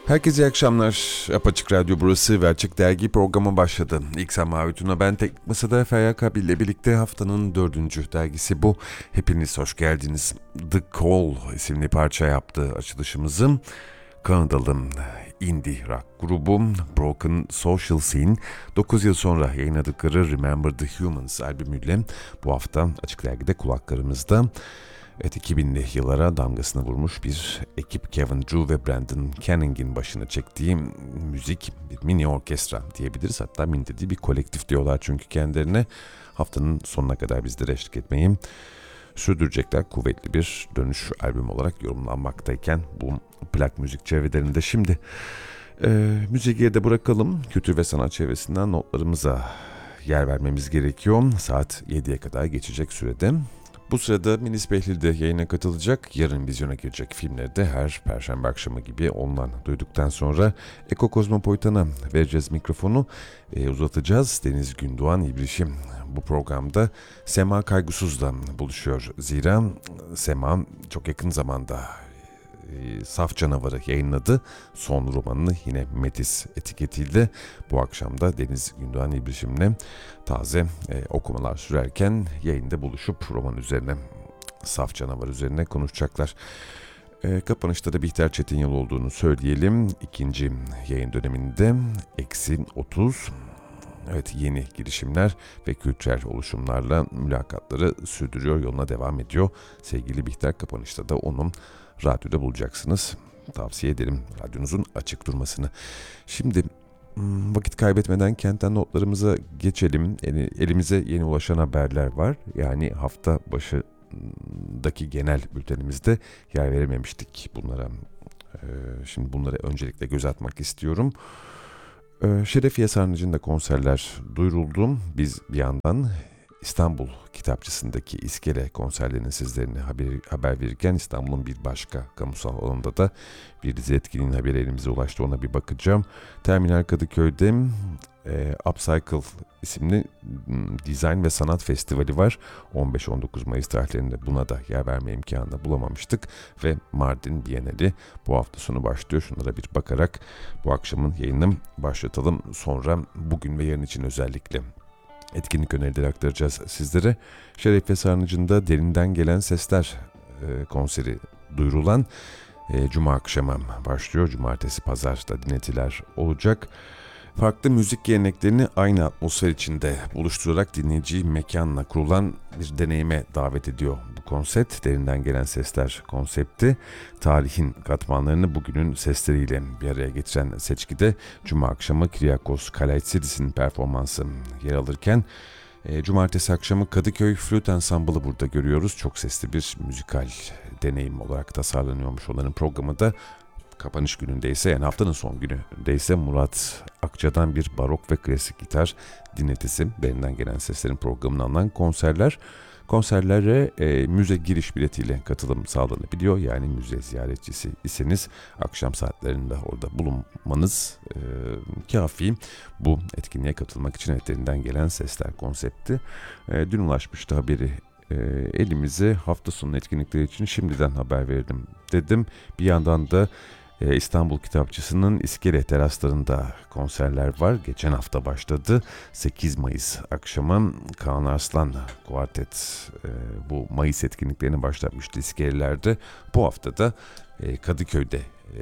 Herkese iyi akşamlar. Apaçık Radyo burası ve Açık Dergi programı başladı. İksan Mavi Tuna, ben Teknik Masa'da Feryal Kabil ile birlikte haftanın 4. dergisi bu. Hepiniz hoş geldiniz. The Call isimli parça yaptı açılışımızı. Kanadalı indie rock grubu Broken Social Scene 9 yıl sonra yayınladıkları Remember the Humans albümüyle bu hafta Açık Dergi'de kulaklarımızda. Evet, 2000'li yıllara damgasını vurmuş bir ekip, Kevin Drew ve Brandon Canning'in başına çektiği müzik bir mini orkestra diyebiliriz. Hatta mini dediği bir kolektif diyorlar çünkü kendilerine. Haftanın sonuna kadar bizlere eşlik etmeyi sürdürecekler. Kuvvetli bir dönüş albüm olarak yorumlanmaktayken bu plak müzik çevrelerinde şimdi müziği geride bırakalım. Kültür ve sanat çevresinden notlarımıza yer vermemiz gerekiyor. Saat 7'ye kadar geçecek sürede. Bu sırada Melis Behlil de yayına katılacak. Yarın vizyona girecek filmleri de her perşembe akşamı gibi ondan duyduktan sonra Eko Kozmopolitan'a vereceğiz mikrofonu. Uzatacağız. Deniz Gündoğan İbrişim bu programda Sema Kaygusuz'la buluşuyor. Zira Sema çok yakın zamanda Saf Canavarı yayınladı. Son romanını yine Metis etiketiyle bu akşam da Deniz Gündoğan İbrişim'le taze okumalar sürerken yayında buluşup roman üzerine, Saf Canavar üzerine konuşacaklar. Kapanışta da Bihter Çetinyol olduğunu söyleyelim. İkinci yayın döneminde -30. Evet, yeni girişimler ve kültürel oluşumlarla mülakatları sürdürüyor, yoluna devam ediyor. Sevgili Bihter, kapanışta da onun radyoda bulacaksınız. Tavsiye ederim radyonuzun açık durmasını. Şimdi vakit kaybetmeden kentten notlarımıza geçelim. Elimize yeni ulaşan haberler var. Yani hafta başındaki genel bültenimizde yer verememiştik bunlara. Şimdi bunlara öncelikle göz atmak istiyorum. Şerefiye Sarnıcı'nda konserler duyuruldu. Biz bir yandan İstanbul Kitapçısı'ndaki İskele konserlerinin sizlerine haber verirken İstanbul'un bir başka kamusal alanında da bir dizi etkinliğin haberi elimize ulaştı. Ona bir bakacağım. Terminal Kadıköy'de Upcycle isimli dizayn ve sanat festivali var. 15-19 Mayıs tarihlerinde buna da yer verme imkanı bulamamıştık. Ve Mardin Bienali bu hafta sonu başlıyor. Şunlara bir bakarak bu akşamın yayını başlatalım. Sonra bugün ve yarın için özellikle etkinlik önerileri aktaracağız sizlere. Şerefiye Sarnıcı'nda Derinden Gelen Sesler konseri duyurulan Cuma akşamı başlıyor. Cumartesi, pazarda dinletiler olacak. Farklı müzik geleneklerini aynı atmosfer içinde buluşturarak dinleyiciyi mekanla kurulan bir deneyime davet ediyor bu konsept. Derinden Gelen Sesler konsepti, tarihin katmanlarını bugünün sesleriyle bir araya getiren seçkide Cuma akşamı Kyriakos Kalaitsidis'in performansı yer alırken Cumartesi akşamı Kadıköy Flüt Ensemble'ı burada görüyoruz. Çok sesli bir müzikal deneyim olarak tasarlanıyormuş onların programı da. Kapanış günündeyse, yani haftanın son günündeyse Murat Akça'dan bir barok ve klasik gitar dinletisi, Derinden Gelen Seslerin programına alınan konserlere müze giriş biletiyle katılım sağlanabiliyor. Yani müze ziyaretçisi iseniz akşam saatlerinde orada bulunmanız kafi. Bu etkinliğe katılmak için Derinden Gelen Sesler konsepti dün ulaşmıştı haberi elimize. Hafta sonu etkinlikleri için şimdiden haber verdim dedim. Bir yandan da İstanbul Kitapçısı'nın İskele teraslarında konserler var. Geçen hafta başladı. 8 Mayıs akşamı Kaan Arslan Kuartet bu Mayıs etkinliklerini başlatmıştı İskele'lerde. Bu hafta da Kadıköy'de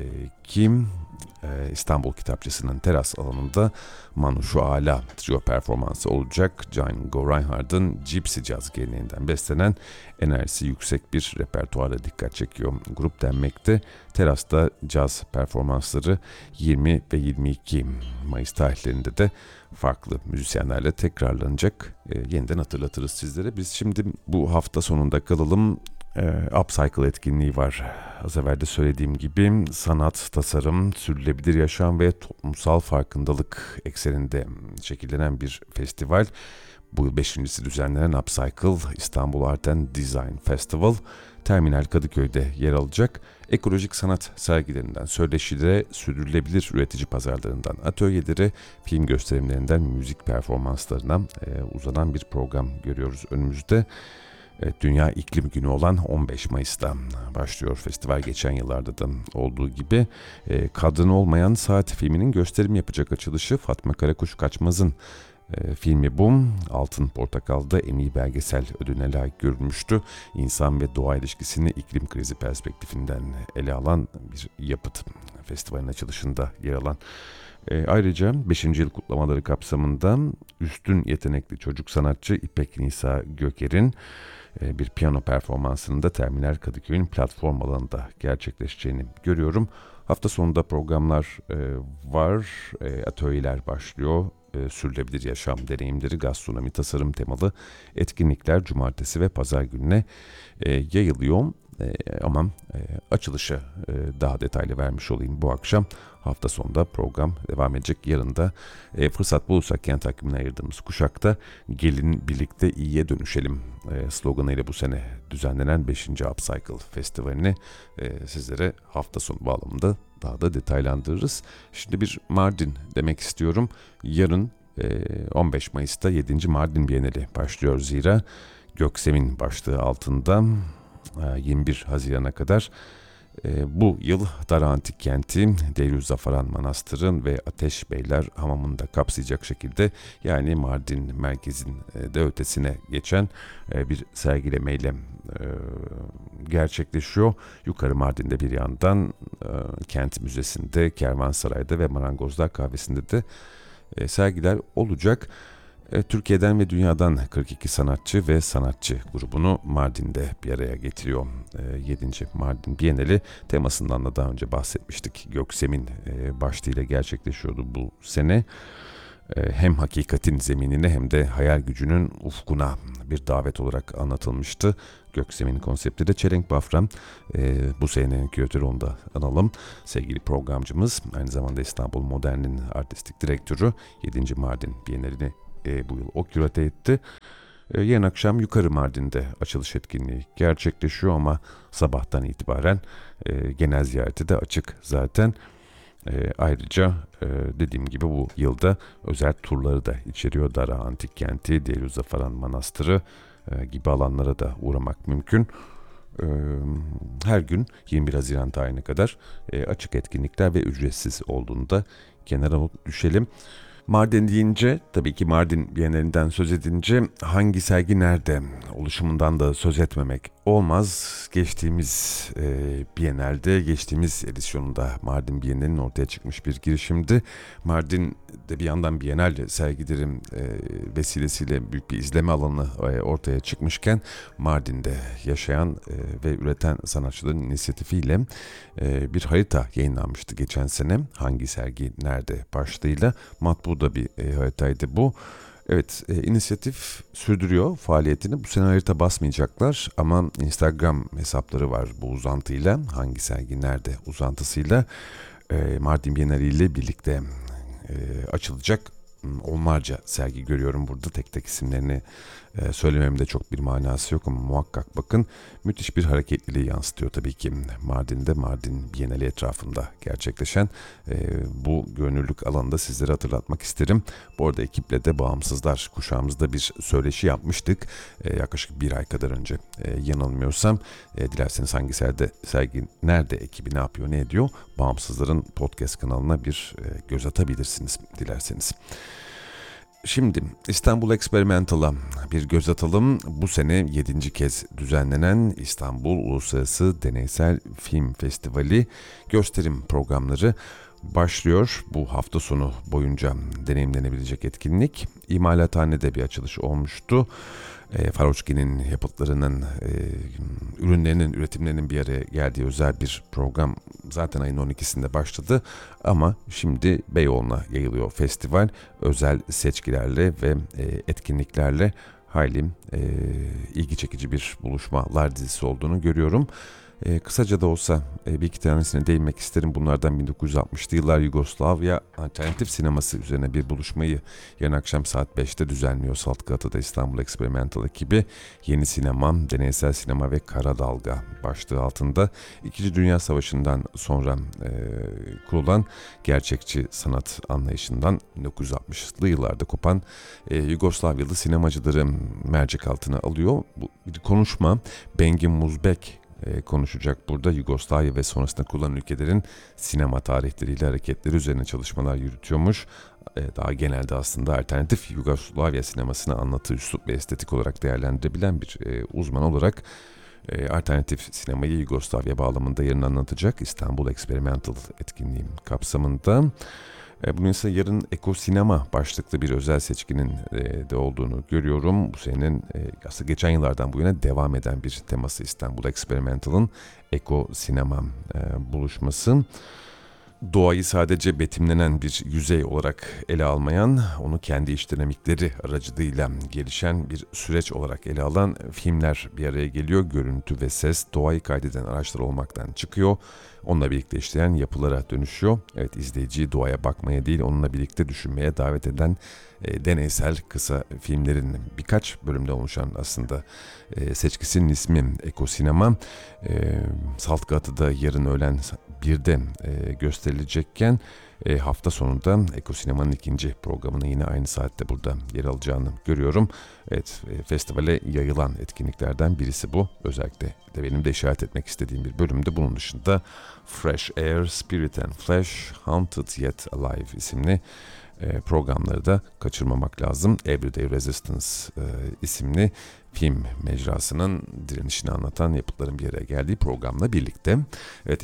İstanbul Kitapçısı'nın teras alanında Manuşu Ala trio performansı olacak. Django Reinhardt'ın Gypsy Jazz geleneğinden beslenen enerjisi yüksek bir repertuara dikkat çekiyor grup denmekte. Terasta caz performansları 20 ve 22 Mayıs tarihlerinde de farklı müzisyenlerle tekrarlanacak. Yeniden hatırlatırız sizlere. Biz şimdi bu hafta sonunda kalalım. Upcycle etkinliği var. Az evvel de söylediğim gibi sanat, tasarım, sürdürülebilir yaşam ve toplumsal farkındalık ekseninde şekillenen bir festival. Bu yıl 5.'si düzenlenen Upcycle İstanbul Art and Design Festival Terminal Kadıköy'de yer alacak. Ekolojik sanat sergilerinden söyleşilere, sürdürülebilir üretici pazarlarından atölyelere, film gösterimlerinden müzik performanslarına uzanan bir program görüyoruz önümüzde. Evet, Dünya İklim Günü olan 15 Mayıs'ta başlıyor festival. Geçen yıllarda da olduğu gibi Kadın Olmayan Saat filminin gösterim yapacak açılışı. Fatma Karakuş Kaçmaz'ın filmi bu. Altın Portakal'da en iyi belgesel ödülüne layık görülmüştü. İnsan ve doğa ilişkisini iklim krizi perspektifinden ele alan bir yapıt. Festivalin açılışında yer alan. Ayrıca 5. yıl kutlamaları kapsamında üstün yetenekli çocuk sanatçı İpek Nisa Göker'in bir piyano performansının da Terminal Kadıköy'ün platform alanında gerçekleşeceğini görüyorum. Hafta sonunda programlar var, atölyeler başlıyor. Sürdürülebilir yaşam deneyimleri, gastronomi, tasarım temalı etkinlikler cumartesi ve pazar gününe yayılıyor. Ama açılışı daha detaylı vermiş olayım bu akşam. Hafta sonunda program devam edecek. Yarın da fırsat bulursak kent takvimine ayırdığımız kuşakta gelin birlikte iyiye dönüşelim sloganıyla bu sene düzenlenen 5. Upcycle Festivali'ni sizlere hafta sonu bağlamında daha da detaylandırırız. Şimdi bir Mardin demek istiyorum. Yarın 15 Mayıs'ta 7. Mardin Bienali başlıyor zira Göksem'in başlığı altında 21 Haziran'a kadar bu yıl Dara Antik Kenti, Deirüzzafaran Manastırı'nın ve Ateşbeyler Hamamı'nı da kapsayacak şekilde, yani Mardin merkezin de ötesine geçen bir sergilemeyle gerçekleşiyor. Yukarı Mardin'de bir yandan, Kent Müzesi'nde, Kervansaray'da ve Marangozlar Kahvesi'nde de sergiler olacak. Türkiye'den ve dünyadan 42 sanatçı ve sanatçı grubunu Mardin'de bir araya getiriyor. 7. Mardin Bienali temasından da daha önce bahsetmiştik. Göksem'in başlığıyla gerçekleşiyordu bu sene. Hem hakikatin zeminine hem de hayal gücünün ufkuna bir davet olarak anlatılmıştı. Göksem'in konsepti de Çelenk Bafra. Bu senenin küratörü, onu da analım. Sevgili programcımız, aynı zamanda İstanbul Modern'in artistik direktörü, 7. Mardin Bienali'ni bu yıl o kürate etti. Yarın akşam Yukarı Mardin'de açılış etkinliği gerçekleşiyor ama sabahtan itibaren genel ziyareti de açık zaten. Ayrıca dediğim gibi bu yılda özel turları da içeriyor. Dara Antik Kenti, Deirüzzafaran Manastırı gibi alanlara da uğramak mümkün. Her gün 21 Haziran tarihine kadar açık etkinlikler ve ücretsiz olduğunu da kenara not düşelim. Mardin deyince, tabii ki Mardin Bienalinden söz edince hangi sergi nerede oluşumundan da söz etmemek olmaz. Geçtiğimiz Bienalde, geçtiğimiz edisyonunda Mardin Bienali'nin ortaya çıkmış bir girişimdi. Mardin'de bir yandan Bienal sergilerin vesilesiyle büyük bir izleme alanı ortaya çıkmışken, Mardin'de yaşayan ve üreten sanatçıların inisiyatifiyle bir harita yayınlanmıştı geçen sene. Hangi sergi nerede başlığıyla. Matbu'da bir haritaydı bu. Evet, inisiyatif sürdürüyor faaliyetini. Bu sene harita basmayacaklar ama Instagram hesapları var bu uzantıyla. Hangi sergi nerede uzantısıyla Mardin Bienali ile birlikte açılacak onlarca sergi görüyorum burada. Tek tek isimlerini söylememde çok bir manası yok ama muhakkak bakın. Müthiş bir hareketliliği yansıtıyor tabii ki Mardin'de, Mardin Bienali etrafında gerçekleşen bu görünürlük alanında sizlere hatırlatmak isterim. Bu arada ekiple de Bağımsızlar kuşağımızda bir söyleşi yapmıştık. Yaklaşık bir ay kadar önce yanılmıyorsam. Dilerseniz hangi sergi nerede ekibi ne yapıyor ne ediyor, Bağımsızlar'ın podcast kanalına bir göz atabilirsiniz dilerseniz. Şimdi İstanbul Experimental'a bir göz atalım. Bu sene 7. kez düzenlenen İstanbul Uluslararası Deneysel Film Festivali gösterim programları başlıyor. Bu hafta sonu boyunca deneyimlenebilecek etkinlik. İmalathane'de bir açılış olmuştu. Faroçki'nin yapıtlarının, ürünlerinin, üretimlerinin bir araya geldiği özel bir program zaten ayın 12'sinde başladı. Ama şimdi Beyoğlu'na yayılıyor festival. Özel seçkilerle ve etkinliklerle hayli ilgi çekici bir buluşmalar dizisi olduğunu görüyorum. Kısaca da olsa bir iki tanesine değinmek isterim. Bunlardan 1960'lı yıllar Yugoslavya alternatif sineması üzerine bir buluşmayı yarın akşam saat 5'te düzenliyor Saltgatı'da İstanbul Experimental ekibi. Yeni sinema, deneysel sinema ve kara dalga başlığı altında 2. Dünya Savaşı'ndan sonra kurulan gerçekçi sanat anlayışından 1960'lı yıllarda kopan Yugoslavyalı sinemacıları mercek altına alıyor. Bu bir konuşma. Bengin Muzbek konuşacak burada. Yugoslavya ve sonrasında kurulan ülkelerin sinema tarihleriyle hareketleri üzerine çalışmalar yürütüyormuş. Daha genelde aslında alternatif Yugoslavya sinemasını anlatı, üslup ve estetik olarak değerlendirebilen bir uzman olarak alternatif sinemayı Yugoslavya bağlamında yerini anlatacak İstanbul Experimental etkinliği kapsamında. Bunun ise yarın Ekosinema başlıklı bir özel seçkinin de olduğunu görüyorum. Bu senenin aslında geçen yıllardan bu yana devam eden bir teması İstanbul Experimental'ın Ekosinema buluşması. Doğayı sadece betimlenen bir yüzey olarak ele almayan, onu kendi iç dinamikleri aracılığıyla gelişen bir süreç olarak ele alan filmler bir araya geliyor. Görüntü ve ses doğayı kaydeden araçlar olmaktan çıkıyor. Onunla birlikte işleyen yapılara dönüşüyor. Evet, izleyiciyi doğaya bakmaya değil, onunla birlikte düşünmeye davet eden deneysel kısa filmlerin birkaç bölümde oluşan aslında seçkisinin ismi Ekosinema. Saltgatı'da yarın öğlen 1'de gösterilecekken hafta sonunda Ekosinema'nın ikinci programının yine aynı saatte burada yer alacağını görüyorum. Evet, festivale yayılan etkinliklerden birisi bu. Özellikle de benim de işaret etmek istediğim bir bölümde. Bunun dışında Fresh Air, Spirit and Flesh, Haunted Yet Alive isimli programları da kaçırmamak lazım. Everyday Resistance isimli film mecrasının direnişini anlatan yapıtların bir araya geldiği programla birlikte. Evet,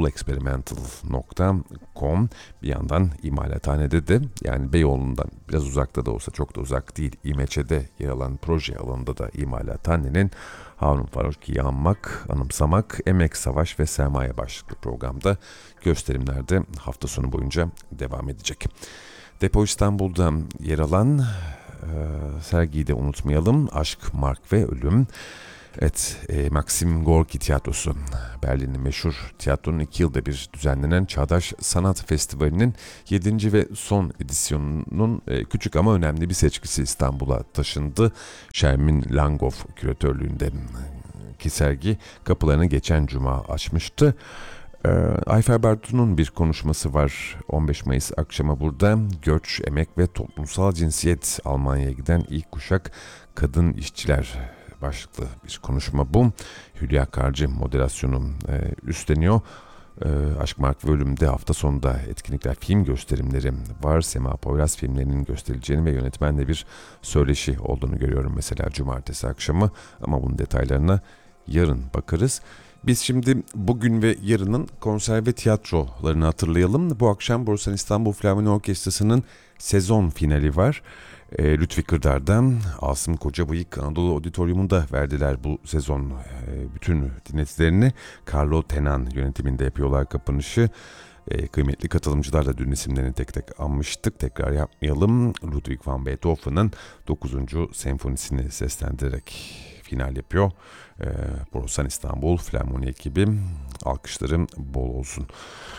istanbulexperimental.com bir yandan imalathanede de, yani Beyoğlu'ndan biraz uzakta da olsa, çok da uzak değil, İMÇ'de yer alan proje alanında da imalathanenin Harun Faruk'u anmak, anımsamak, emek, savaş ve sermaye başlıklı programda gösterimlerde hafta sonu boyunca devam edecek. Depo İstanbul'da yer alan sergiyi de unutmayalım. Aşk, Mark ve Ölüm. Evet, Maxim Gorki Tiyatrosu, Berlin'in meşhur tiyatronun 2 yılda bir düzenlenen Çağdaş Sanat Festivali'nin 7. ve son edisyonunun küçük ama önemli bir seçkisi İstanbul'a taşındı. Şermin Langhoff küratörlüğünde ki sergi kapılarını geçen cuma açmıştı. Ayfer Bartu'nun bir konuşması var 15 Mayıs akşamı burada. Göç, emek ve toplumsal cinsiyet, Almanya'ya giden ilk kuşak kadın işçiler başlıklı bir konuşma bu. Hülya Karcı moderasyonu üstleniyor. Aşk, Mark ve Ölüm'de hafta sonunda etkinlikler, film gösterimleri var. Sema Poyraz filmlerinin gösterileceğini ve yönetmenle bir söyleşi olduğunu görüyorum mesela cumartesi akşamı. Ama bunun detaylarına yarın bakarız. Biz şimdi bugün ve yarının konser ve tiyatrolarını hatırlayalım. Bu akşam Borusan İstanbul Filarmoni Orkestrası'nın sezon finali var. Lütfi Kırdar'dan Asım Kocabıyık Anadolu Auditorium'unda verdiler bu sezon bütün dinletilerini. Carlo Tenan yönetiminde yapıyorlar kapanışı. Kıymetli katılımcılarla dün isimlerini tek tek anmıştık. Tekrar yapmayalım. Ludwig van Beethoven'ın 9. senfonisini seslendirerek final yapıyor. Borusan İstanbul Filarmoni ekibi, alkışlarım bol olsun.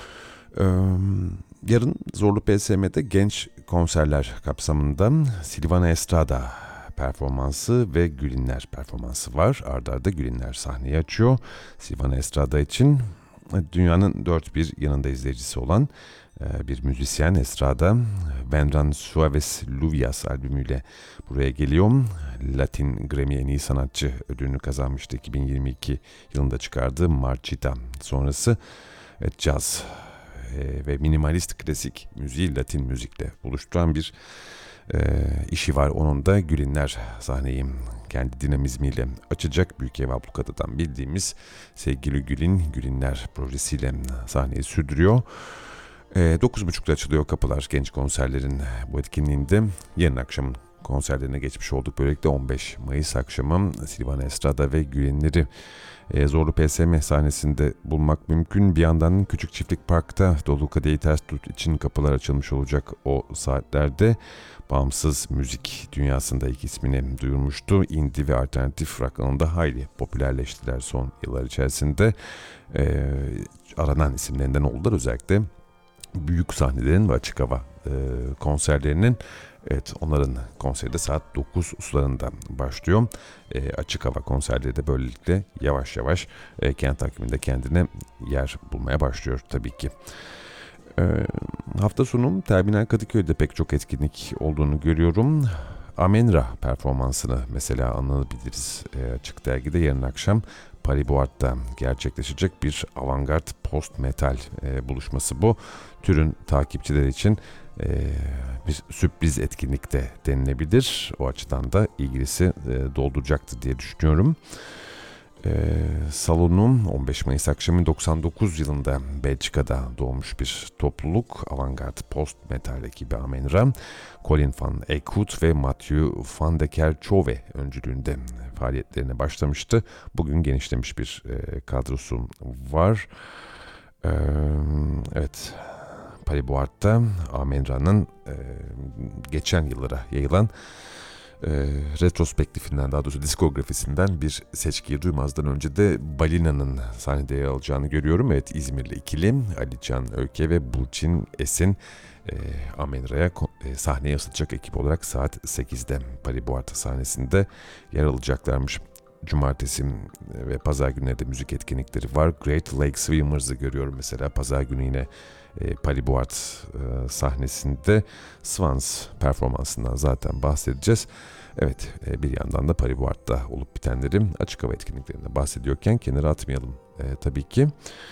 Yarın Zorlu PSM'de genç konserler kapsamında Silvana Estrada performansı ve Gülinler performansı var. Arda arda Gülinler sahneyi açıyor. Silvana Estrada için dünyanın dört bir yanında izleyicisi olan bir müzisyen Estrada, Vendran Suaves Luvias albümüyle buraya geliyor. Latin Grammy en iyi sanatçı ödülünü kazanmıştı 2022 yılında çıkardığı Marchita sonrası. Caz ve minimalist klasik müziği Latin müzikle buluşturan bir işi var. Onun da Gülinler sahneyi kendi dinamizmiyle açacak. Büyük Ev Ablukada'dan bildiğimiz sevgili Gülinler projesiyle sahneyi sürdürüyor. 9.30'da açılıyor kapılar genç konserlerin bu etkinliğinde. Yarın akşamın konserlerine geçmiş olduk. Böylelikle 15 Mayıs akşamı Silvana Estrada ve Gülenleri Zorlu PSM sahnesinde bulmak mümkün. Bir yandan Küçük Çiftlik Park'ta Dolu Kadehi Ters Tut için kapılar açılmış olacak o saatlerde. Bağımsız müzik dünyasında ilk ismini duyurmuştu. Indie ve alternatif rock alanında hayli popülerleştiler son yıllar içerisinde. Aranan isimlerinden oldular özellikle. Büyük sahnelerin ve açık hava konserlerinin, evet, onların konseri de saat 9 sularında başlıyor. Açık hava konserleri de böylelikle yavaş yavaş kent takviminde kendine yer bulmaya başlıyor tabii ki. Hafta sonu Terminal Kadıköy'de pek çok etkinlik olduğunu görüyorum. Amenra performansını mesela anlatabiliriz. Açık Dergi'de yarın akşam Paribuart'ta gerçekleşecek bir avantgard post metal buluşması bu. Türün takipçileri için bir sürpriz etkinlikte denilebilir. O açıdan da ilgisi dolduracaktır diye düşünüyorum. Salonum 15 Mayıs akşamı 99 yılında Belçika'da doğmuş bir topluluk. Avantgard post metal ekibi Amenra, Colin van Eekhout ve Mathieu van de Kerchove öncülüğünde faaliyetlerine başlamıştı. Bugün genişlemiş bir kadrosu var. Evet, Paribuart'ta Amenra'nın geçen yıllara yayılan retrospektifinden, daha doğrusu diskografisinden bir seçkiyi duymazdan önce de Balina'nın sahnede yer alacağını görüyorum. Evet, İzmirli ikili Alican Öke ve Burçin Esin Amenra'ya sahneye ısıtacak ekip olarak saat 8'de Paribuart sahnesinde yer alacaklarmış. Cumartesi ve pazar günleri de müzik etkinlikleri var. Great Lake Swimmers'ı görüyorum mesela pazar günü yine Paribuart sahnesinde. Swans performansından zaten bahsedeceğiz. Evet, bir yandan da Paribuart'ta olup bitenleri, açık hava etkinliklerinden bahsediyorken kenara atmayalım. Tabii ki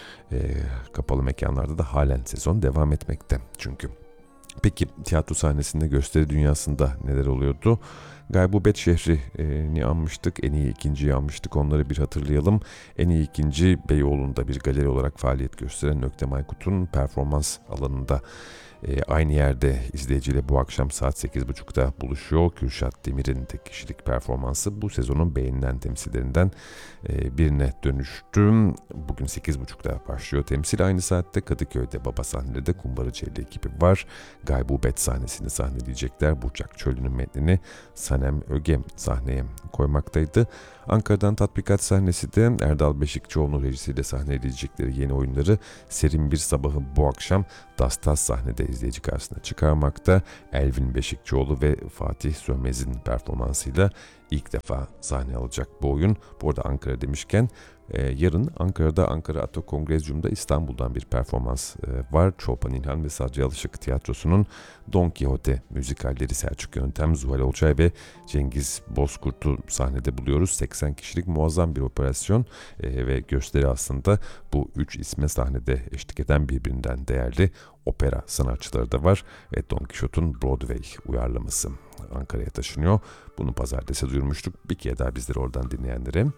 kapalı mekanlarda da halen sezon devam etmekte çünkü. Peki tiyatro sahnesinde, gösteri dünyasında neler oluyordu? Gaybubet Şehri'ni anmıştık, en iyi ikinciyi anmıştık, onları bir hatırlayalım. En iyi ikinci Beyoğlu'nda bir galeri olarak faaliyet gösteren Nökte Maykut'un performans alanında aynı yerde izleyiciyle bu akşam saat 8.30'da buluşuyor. Kürşat Demir'in tek kişilik performansı bu sezonun beğenilen temsillerinden birine dönüştü. Bugün 8.30'da başlıyor temsil. Aynı saatte Kadıköy'de Baba sahnede Kumbaracıeli ekibi var. Gaybubet sahnesini sahneleyecekler. Burçak Çölü'nün metnini Sanem Öge sahneye koymaktaydı. Ankara'dan Tatbikat sahnesi de Erdal Beşikçioğlu rejisiyle sahneleyecekleri yeni oyunları Serin Bir Sabahı bu akşam Dastas sahnede izleyici karşısına çıkarmakta. Elvin Beşikçioğlu ve Fatih Sönmez'in performansıyla ilk defa sahne alacak bu oyun. Bu arada Ankara demişken yarın Ankara'da Ankara Ato Kongrezyum'da İstanbul'dan bir performans var. Çolpan İlhan ve Sadri Alışık Tiyatrosu'nun Don Quixote müzikalleri Selçuk Yöntem, Zuhal Olcay ve Cengiz Bozkurt'u sahnede buluyoruz. 80 kişilik muazzam bir operasyon ve gösteri aslında bu 3 isme sahnede eşlik eden birbirinden değerli opera sanatçıları da var. Ve Don Quixote'un Broadway uyarlaması Ankara'ya taşınıyor. Bunu pazartesi duyurmuştuk. Bir kere daha bizleri oradan dinleyenlere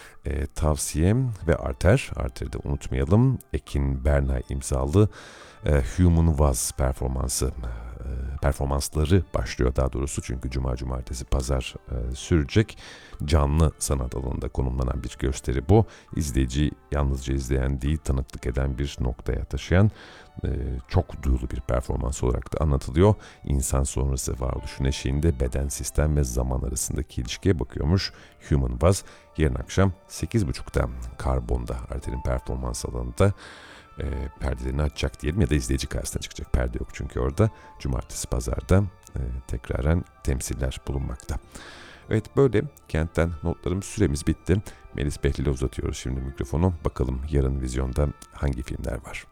tavsiyem ve Arter'i de unutmayalım. Ekin Bernay imzalı Human Was performansları başlıyor daha doğrusu, çünkü cuma, cumartesi, pazar sürecek. Canlı sanat alanında konumlanan bir gösteri bu. İzleyici yalnızca izleyen değil, tanıklık eden bir noktaya taşıyan çok duyulu bir performans olarak da anlatılıyor. İnsan sonrası varoluşun eşiğinde beden, sistem ve zaman arasındaki ilişkiye bakıyormuş Human Was. Yarın akşam 8.30'da Karbon'da Arter'in performans alanında perdelerini açacak diyelim, ya da izleyici karşısına çıkacak. Perde yok çünkü orada. Cumartesi, pazarda tekraren temsiller bulunmakta. Evet, böyle kentten notlarımız, süremiz bitti. Melis Behlil'e uzatıyoruz şimdi mikrofonu. Bakalım yarın vizyonda hangi filmler var?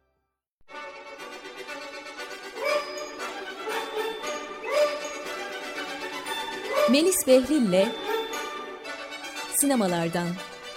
Melis Behlil'le sinemalardan.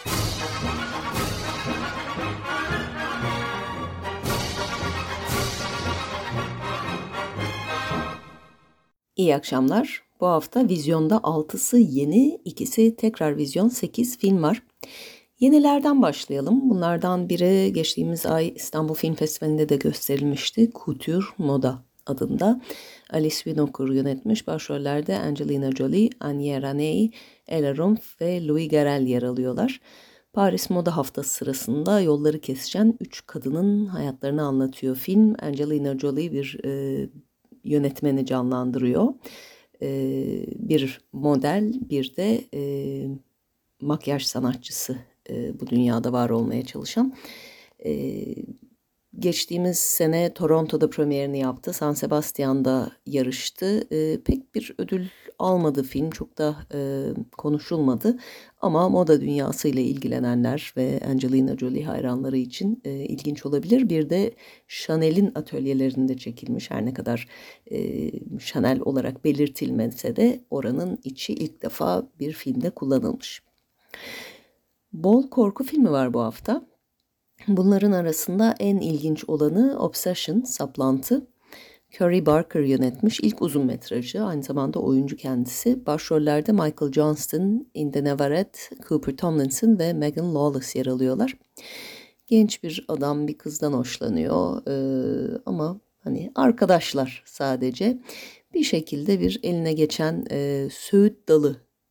İyi akşamlar. Bu hafta vizyonda 6'sı yeni, ikisi tekrar vizyon, 8 film var. Yenilerden başlayalım. Bunlardan biri geçtiğimiz ay İstanbul Film Festivali'nde de gösterilmişti. Couture Moda adında. Alice Winokur yönetmiş. Başrollerde Angelina Jolie, Anya Raney, Ella Rumpf ve Louis Garrel yer alıyorlar. Paris Moda Haftası sırasında yolları kesişen 3 kadının hayatlarını anlatıyor film. Angelina Jolie bir yönetmeni canlandırıyor. Bir model, bir de makyaj sanatçısı bu dünyada var olmaya çalışan. Geçtiğimiz sene Toronto'da premierini yaptı. San Sebastian'da yarıştı. Pek bir ödül almadı film. Çok da konuşulmadı. Ama moda dünyasıyla ilgilenenler ve Angelina Jolie hayranları için ilginç olabilir. Bir de Chanel'in atölyelerinde çekilmiş. Her ne kadar Chanel olarak belirtilmese de oranın içi ilk defa bir filmde kullanılmış. Bol korku filmi var bu hafta. Bunların arasında en ilginç olanı Obsession, Saplantı. Curry Barker yönetmiş ilk uzun metrajı, aynı zamanda oyuncu kendisi. Başrollerde Michael Johnston, Inde Navaret, Cooper Tomlinson ve Megan Lawless yer alıyorlar. Genç bir adam bir kızdan hoşlanıyor ama hani arkadaşlar sadece. Bir şekilde bir eline geçen söğüt dalı,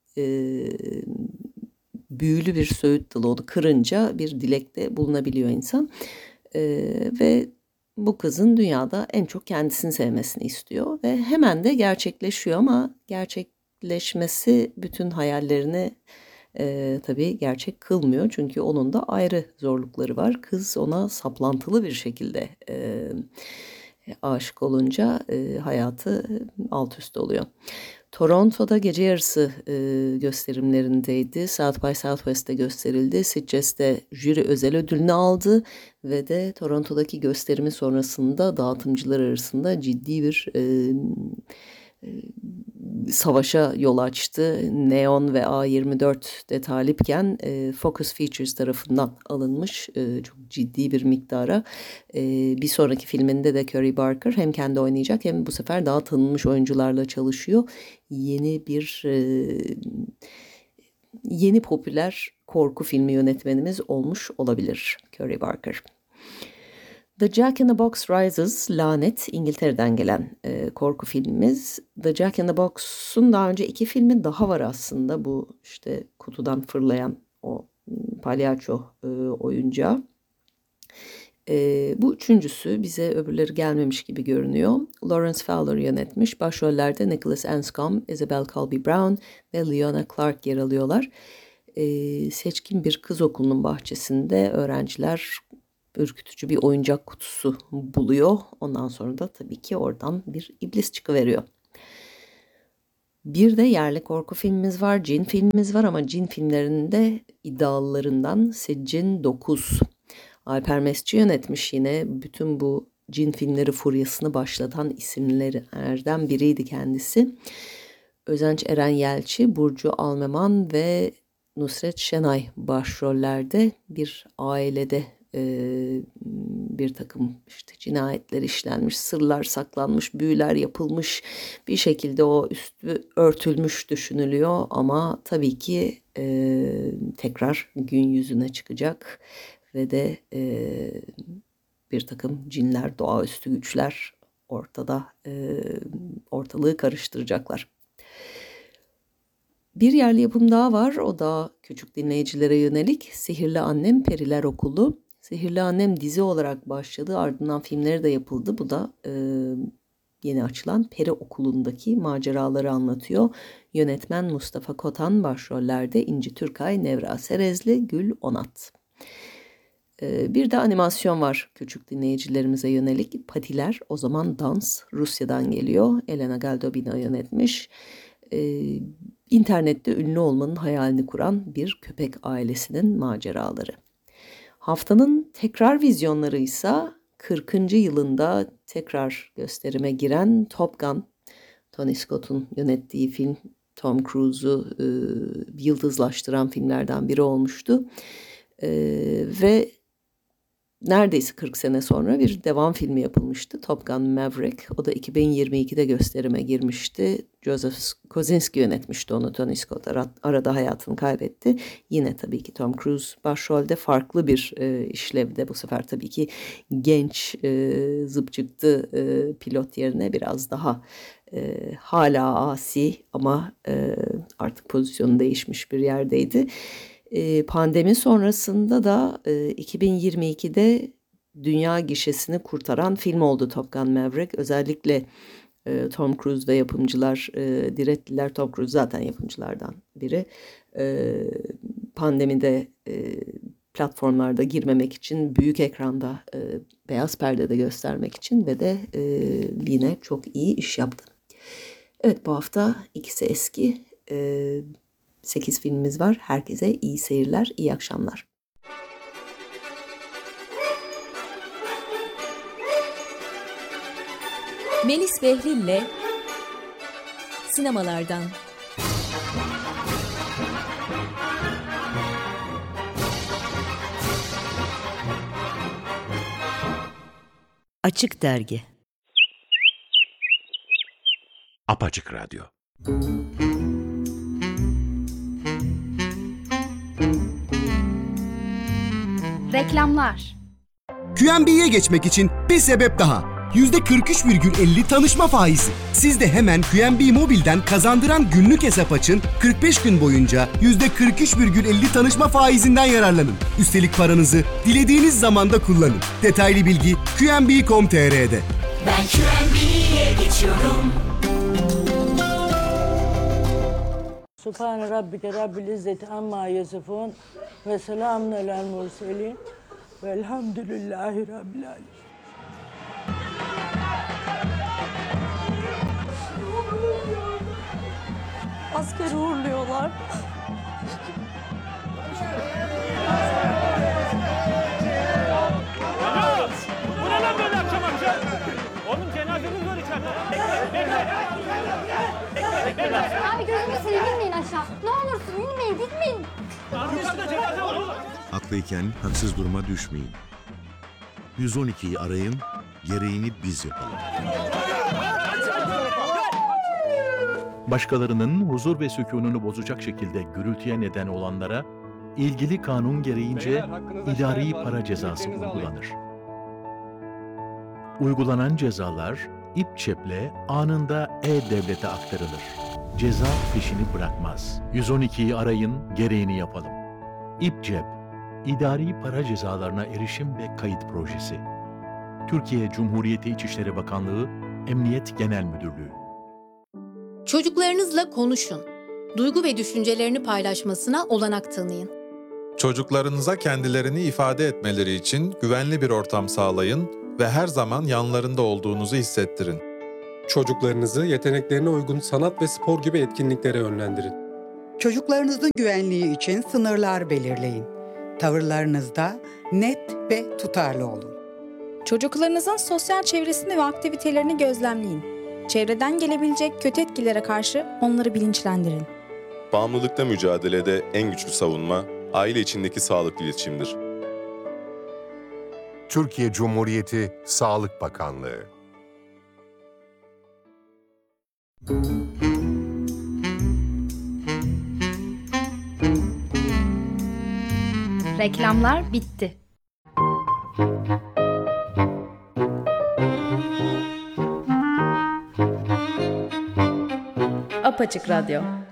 büyülü bir söğüt dalı, onu kırınca bir dilekte bulunabiliyor insan. Ve bu kızın dünyada en çok kendisini sevmesini istiyor ve hemen de gerçekleşiyor ama gerçekleşmesi bütün hayallerini tabii gerçek kılmıyor. Çünkü onun da ayrı zorlukları var. Kız ona saplantılı bir şekilde aşık olunca hayatı alt üst oluyor. Toronto'da gece yarısı gösterimlerindeydi. South by Southwest'te gösterildi. Sitges'te jüri özel ödülünü aldı ve de Toronto'daki gösterimi sonrasında dağıtımcılar arasında ciddi bir savaşa yol açtı. Neon ve A24 de talipken Focus Features tarafından alınmış çok ciddi bir miktara. Bir sonraki filminde de Curry Barker hem kendi oynayacak hem bu sefer daha tanınmış oyuncularla çalışıyor. Yeni popüler korku filmi yönetmenimiz olmuş olabilir Curry Barker. The Jack in the Box Rises, Lanet, İngiltere'den gelen korku filmimiz. The Jack in the Box'un daha önce 2 filmi daha var aslında. Bu işte kutudan fırlayan o palyaço oyuncağı. Bu üçüncüsü, bize öbürleri gelmemiş gibi görünüyor. Lawrence Fowler yönetmiş. Başrollerde Nicholas Anscombe, Isabel Colby Brown ve Leona Clark yer alıyorlar. Seçkin bir kız okulunun bahçesinde öğrenciler ürkütücü bir oyuncak kutusu buluyor. Ondan sonra da tabii ki oradan bir iblis çıkıveriyor. Bir de yerli korku filmimiz var, cin filmimiz var ama cin filmlerinde iddialılarından Siccin 9. Alper Mesci yönetmiş yine. Bütün bu cin filmleri furyasını başlatan isimlerden biriydi kendisi. Özenç Eren Yelçi, Burcu Almeman ve Nusret Şenay başrollerde bir ailede bir takım işte cinayetler işlenmiş, sırlar saklanmış, büyüler yapılmış, bir şekilde o üstü örtülmüş düşünülüyor ama tabii ki tekrar gün yüzüne çıkacak ve de bir takım cinler, doğaüstü güçler ortada ortalığı karıştıracaklar. Bir yerli yapım daha var, o da küçük dinleyicilere yönelik. Sihirli Annem Periler Okulu. Sihirli Annem dizi olarak başladı, ardından filmleri de yapıldı. Bu da yeni açılan Peri Okulu'ndaki maceraları anlatıyor. Yönetmen Mustafa Kotan, başrollerde İnci Türkay, Nevra Serezli, Gül Onat. Bir de animasyon var küçük dinleyicilerimize yönelik. Patiler, o zaman dans, Rusya'dan geliyor. Elena Galdobina yönetmiş. İnternette ünlü olmanın hayalini kuran bir köpek ailesinin maceraları. Haftanın tekrar vizyonları ise 40. yılında tekrar gösterime giren Top Gun. Tony Scott'un yönettiği film, Tom Cruise'u yıldızlaştıran filmlerden biri olmuştu. Ve neredeyse 40 sene sonra bir devam filmi yapılmıştı. Top Gun Maverick. O da 2022'de gösterime girmişti. Joseph Kosinski yönetmişti onu. Tony Scott arada hayatını kaybetti. Yine tabii ki Tom Cruise başrolde, farklı bir işlevde. Bu sefer tabii ki genç zıpçıktı pilot yerine biraz daha hala asi ama artık pozisyonu değişmiş bir yerdeydi. Pandemi sonrasında da 2022'de dünya gişesini kurtaran film oldu Top Gun Maverick. Özellikle Tom Cruise ve yapımcılar direttiler. Tom Cruise zaten yapımcılardan biri. Pandemide platformlarda girmemek için, büyük ekranda, beyaz perdede göstermek için ve de yine çok iyi iş yaptı. Evet, bu hafta ikisi eski. 8 filmimiz var. Herkese iyi seyirler, iyi akşamlar. Melis Behlil'le Sinemalardan. Açık Dergi. Apaçık Radyo. Reklamlar. QNB'ye geçmek için bir sebep daha. %43,50 tanışma faizi. Siz de hemen QNB Mobil'den kazandıran günlük hesap açın, 45 gün boyunca %43,50 tanışma faizinden yararlanın. Üstelik paranızı dilediğiniz zamanda kullanın. Detaylı bilgi qnb.com.tr'de. Ben QNB'ye geçiyorum. Subhane Rabbike Rabbil İzzeti Amma Yasifun ve selamun alel murselin velhamdülillahi Rabbil Alemin. Askeri uğurluyorlar. Bu ne lan böyle akşam akşam? Oğlum cenazemiz var içeride. Abi gözünü seveyim, inmeyin aşağı. Ne olursun inmeyin, gitmeyin. Yukarıda cenaze var oğlum. Haklıyken haksız duruma düşmeyin. 112'yi arayın, gereğini biz yapalım. Başkalarının huzur ve sükununu bozacak şekilde gürültüye neden olanlara ilgili kanun gereğince idari para cezası uygulanır. Uygulanan cezalar İPÇEP'le anında E-Devlet'e aktarılır. Ceza peşini bırakmaz. 112'yi arayın, gereğini yapalım. İPÇEP, İdari Para Cezalarına Erişim ve Kayıt Projesi. Türkiye Cumhuriyeti İçişleri Bakanlığı, Emniyet Genel Müdürlüğü. Çocuklarınızla konuşun. Duygu ve düşüncelerini paylaşmasına olanak tanıyın. Çocuklarınıza kendilerini ifade etmeleri için güvenli bir ortam sağlayın ve her zaman yanlarında olduğunuzu hissettirin. Çocuklarınızı yeteneklerine uygun sanat ve spor gibi etkinliklere yönlendirin. Çocuklarınızın güvenliği için sınırlar belirleyin. Tavırlarınızda net ve tutarlı olun. Çocuklarınızın sosyal çevresini ve aktivitelerini gözlemleyin. Çevreden gelebilecek kötü etkilere karşı onları bilinçlendirin. Bağımlılıkla mücadelede en güçlü savunma, aile içindeki sağlıklı iletişimdir. Türkiye Cumhuriyeti Sağlık Bakanlığı. Reklamlar bitti. Apaçık Radyo.